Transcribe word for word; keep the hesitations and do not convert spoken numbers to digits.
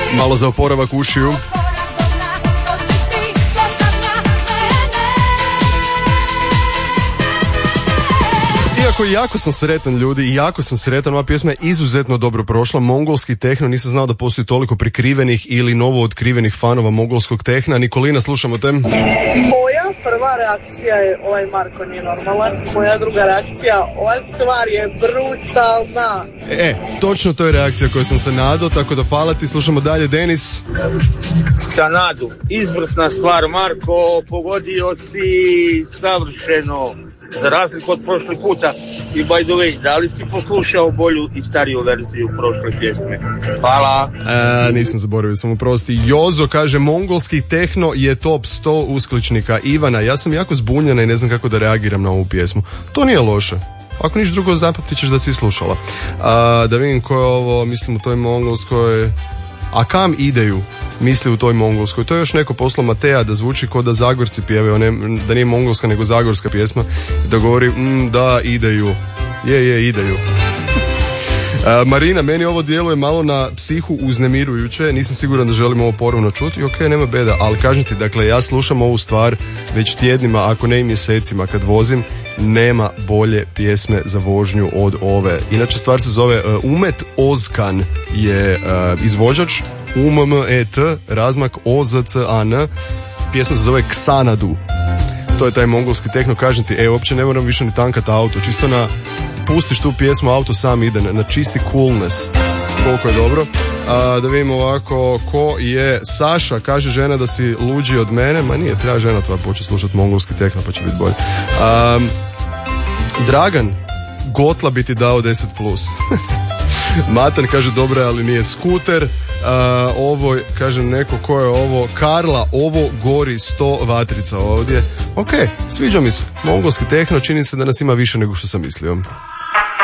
Malo za oporavak ušiju. Iako jako sam sretan, ljudi, i jako sam sretan, ova pjesma je izuzetno dobro prošla. Mongolski tehno, nisam znao da postoji toliko prikrivenih ili novo otkrivenih fanova mongolskog tehna. Nikolina, slušamo te. Moja prva reakcija je ovaj Marko nije normalan. Moja druga reakcija, ova stvar je brutalna. E, točno to je reakcija koju sam se nadao, tako da hvala ti. Slušamo dalje, Denis. Sa nadu, izvrsna stvar, Marko, pogodio si savršeno, za razliku od prošli puta. I by the way, da li si poslušao bolju i stariju verziju prošle pjesme? Hvala. E, nisam zaboravio, sam uprosti. Jozo kaže, mongolski tehno je top sto uskličnika. Ivana, ja sam jako zbunjena i ne znam kako da reagiram na ovu pjesmu. To nije loše. Ako niš drugo zapamtit ćeš da si slušala. A, da vidim ko je ovo, mislim u toj mongolskoj... A kam ideju? Misli u toj mongolskoj. To je još neko poslo Mateja da zvuči kao da Zagorci pjevaju, ne, da nije mongolska nego zagorska pjesma. I da govori, mm, da, ideju. Je, je, ideju. Uh, Marina, meni ovo djeluje malo na psihu uznemirujuće, nisam siguran da želim ovo ponovno čuti. Ok, nema beda, ali kažem ti, dakle, ja slušam ovu stvar već tjednima, ako ne i mjesecima kad vozim. Nema bolje pjesme za vožnju od ove. Inače, stvar se zove uh, Umet Ozkan je uh, izvođač, U M M E T, razmak O Z C A N. Pjesma se zove Xanadu. To je taj mongolski tehno, kažem ti, e, uopće ne moram više ni tankat auto, čisto na pustiš tu pjesmu, auto sam ide, na, na čisti coolness. Koliko je dobro. A, da vidimo ovako, ko je Saša, kaže žena da si luđi od mene, ma nije, treba žena tvoja početi slušati mongolski tehno pa će biti bolje. A, Dragan, Gotla bi ti dao deset plus. Matan kaže dobro je, ali nije skuter. Uh, ovo, kaže neko ko je ovo, Karla, ovo gori sto vatrica ovdje. Ok, sviđa mi se. Mongolski tehno, čini se da nas ima više nego što sam mislio.